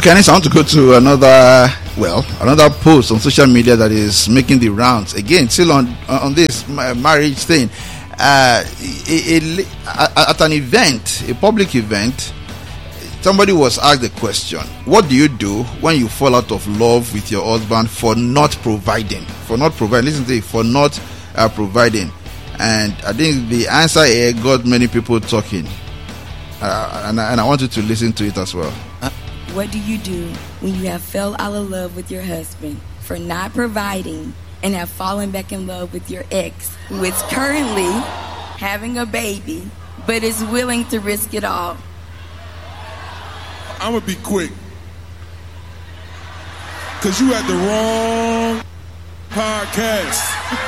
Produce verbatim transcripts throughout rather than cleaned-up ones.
Okay, next I want to go to another, well, another post on social media that is making the rounds. Again, still on on this marriage thing. Uh, a, a, a, at an event, a public event, somebody was asked the question, what do you do when you fall out of love with your husband for not providing? For not providing, listen to it, for not uh, providing. And I think the answer here got many people talking. Uh, and, and I want you to listen to it as well. Uh, what do you do when you have fell out of love with your husband for not providing and have fallen back in love with your ex, who is currently having a baby, but is willing to risk it all? I'm gonna be quick, cause you had the wrong podcast.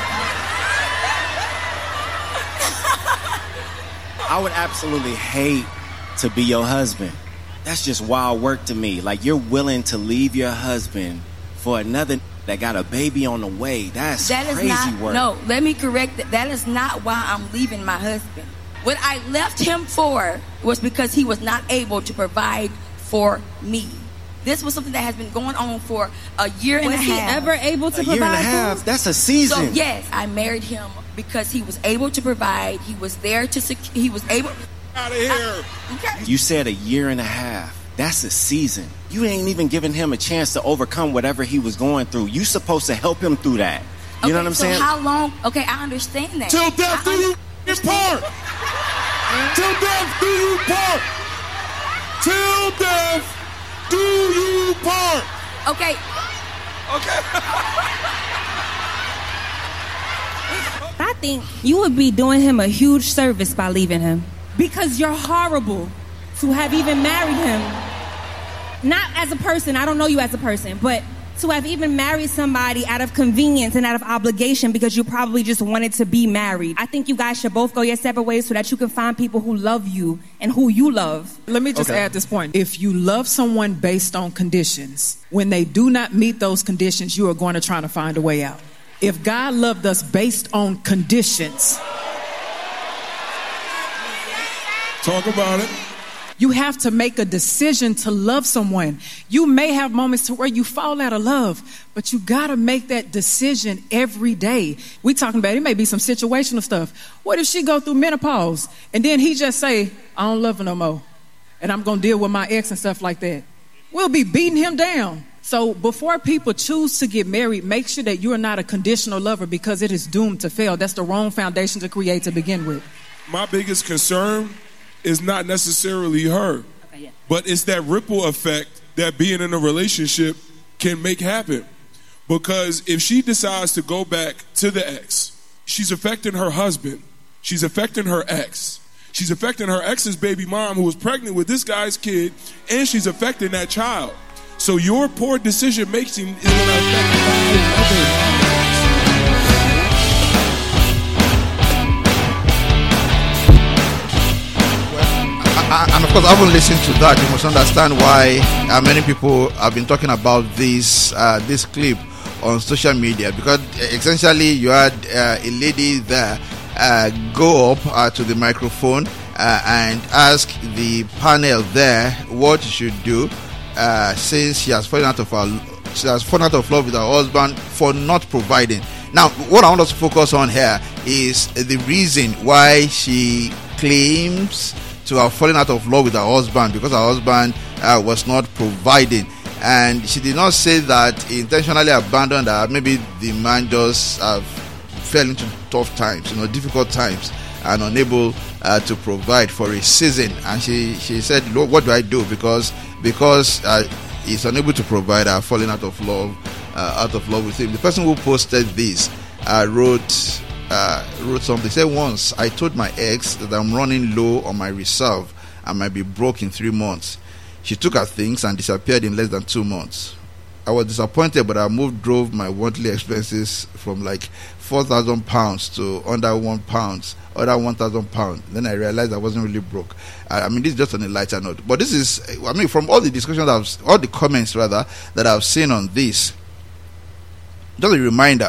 I would absolutely hate to be your husband. That's just wild work to me. Like, you're willing to leave your husband for another that got a baby on the way. That's that crazy is not, work. No, let me correct that. That is not why I'm leaving my husband. What I left him for was because he was not able to provide for me. This was something that has been going on for a year and was a half. Was he ever able to a provide? A year and a half? Food? That's a season. So yes, I married him because he was able to provide. He was there to secure. He was able. Out of here. I, okay. You said a year and a half. That's a season. You ain't even giving him a chance to overcome whatever he was going through. You supposed to help him through that. You okay, know what I'm so saying? How long? Okay, I understand that. Till death do you part. Till death do you part. Till death do you part. Okay. Okay. I think you would be doing him a huge service by leaving him, because you're horrible to have even married him. Not as a person, I don't know you as a person, but to have even married somebody out of convenience and out of obligation because you probably just wanted to be married. I think you guys should both go your separate ways so that you can find people who love you and who you love. Let me just okay. add this point. If you love someone based on conditions, when they do not meet those conditions, you are going to try to find a way out. If God loved us based on conditions, talk about it. You have to make a decision to love someone. You may have moments to where you fall out of love, but you got to make that decision every day. We talking about, it may be some situational stuff. What if she go through menopause and then he just say, I don't love her no more, and I'm going to deal with my ex and stuff like that? We'll be beating him down. So before people choose to get married, make sure that you are not a conditional lover, because it is doomed to fail. That's the wrong foundation to create to begin with. My biggest concern is not necessarily her, okay, yeah. but it's that ripple effect that being in a relationship can make happen. Because if she decides to go back to the ex, she's affecting her husband, she's affecting her ex, she's affecting her ex's baby mom who was pregnant with this guy's kid, and she's affecting that child. So your poor decision making is going to affect five other lives. And of course, I haven't listened to that. You must understand why uh, many people have been talking about this uh, this clip on social media, because essentially you had uh, a lady there uh, go up uh, to the microphone uh, and ask the panel there what she should do uh, since she has fallen out of her, she has fallen out of love with her husband for not providing. Now, what I want us to focus on here is the reason why she claims to have fallen out of love with her husband, because her husband uh, was not providing. And she did not say that he intentionally abandoned her. Maybe the man just uh, fell into tough times, you know, difficult times, and unable uh, to provide for a season. And she, she said, look, what do I do? Because because uh, he's unable to provide, I've fallen out of love, uh, out of love with him. The person who posted this uh, wrote uh, wrote something. Said, once I told my ex that I'm running low on my reserve, I might be broke in three months. She took her things and disappeared in less than two months. I was disappointed, but our move drove my monthly expenses from like four thousand pounds to under one pound, under one thousand pounds. Then I realized I wasn't really broke. I, I mean, this is just on a lighter note. But this is, I mean, from all the discussions, I've, all the comments rather, that I've seen on this, just a reminder,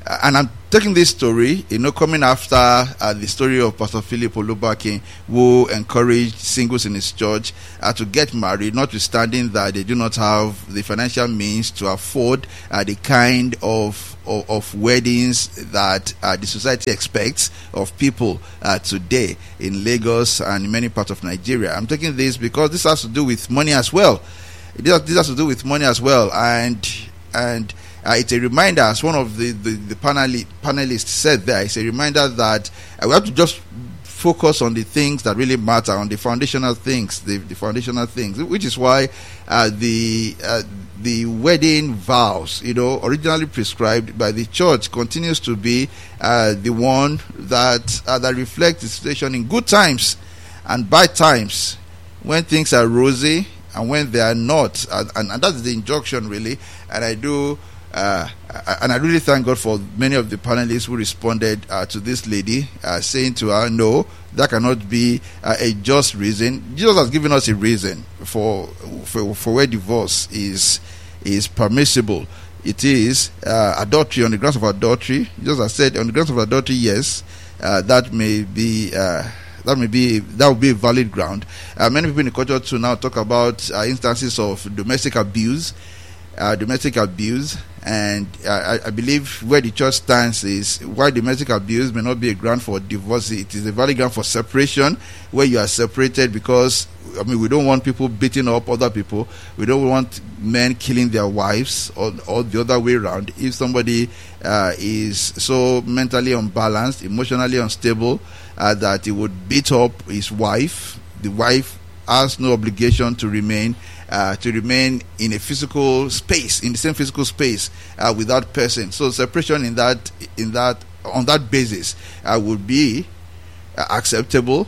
Uh, and I'm taking this story, you know, coming after uh, the story of Pastor Philip Olubakin, who encouraged singles in his church uh, to get married, notwithstanding that they do not have the financial means to afford uh, the kind of, of, of weddings that uh, the society expects of people uh, today in Lagos and in many parts of Nigeria. I'm taking this because this has to do with money as well. This has, this has to do with money as well. And, and, Uh, it's a reminder, as one of the, the, the paneli- panelists said there, it's a reminder that uh, we have to just focus on the things that really matter, on the foundational things, the, the foundational things, which is why uh, the uh, the wedding vows, you know, originally prescribed by the church continues to be uh, the one that, uh, that reflects the situation in good times and bad times, when things are rosy and when they are not. And, and, and that's the injunction, really. And I do... Uh, and I really thank God for many of the panelists who responded uh, to this lady, uh, saying to her, no, that cannot be uh, a just reason. Jesus has given us a reason for for, for where divorce is is permissible. It is uh, adultery, on the grounds of adultery. Jesus has said, on the grounds of adultery, yes, uh, that may be uh, that may be that would be a valid ground. Uh, many people in the culture too now talk about uh, instances of domestic abuse. Uh, domestic abuse, and uh, I, I believe where the church stands is why domestic abuse may not be a ground for divorce. It is a valid ground for separation, where you are separated because, I mean, we don't want people beating up other people. We don't want men killing their wives, or, or the other way around. If somebody uh, is so mentally unbalanced, emotionally unstable, uh, that he would beat up his wife, the wife has no obligation to remain Uh, to remain in a physical space, in the same physical space uh, with that person. So separation in that, in that, on that basis, uh, would be uh, acceptable.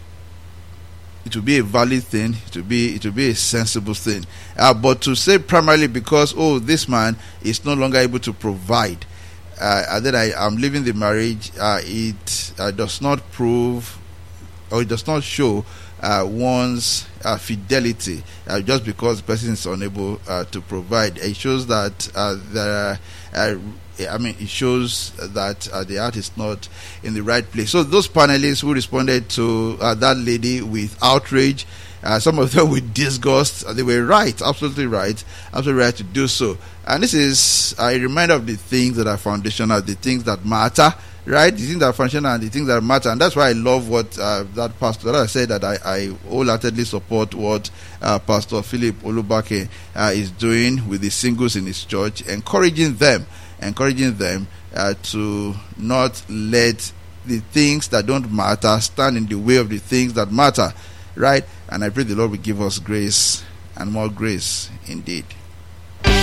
It would be a valid thing. It would be, it would be a sensible thing. Uh, but to say primarily because, oh, this man is no longer able to provide, uh, and then I am leaving the marriage, uh, it uh, does not prove, or it does not show Uh, one's uh, fidelity uh, just because the person is unable uh, to provide. It shows that uh, there are, uh, I mean, it shows that uh, the heart is not in the right place. So those panelists who responded to uh, that lady with outrage, uh, some of them with disgust, uh, they were right, absolutely right, absolutely right to do so. And this is a reminder of the things that are foundational, the things that matter. Right, the things that are functional and the things that matter, and that's why I love what uh, that pastor that I said that I, I wholeheartedly support what uh, Pastor Philip Olubakin uh, is doing with the singles in his church, encouraging them, encouraging them uh, to not let the things that don't matter stand in the way of the things that matter. Right, and I pray the Lord will give us grace and more grace indeed.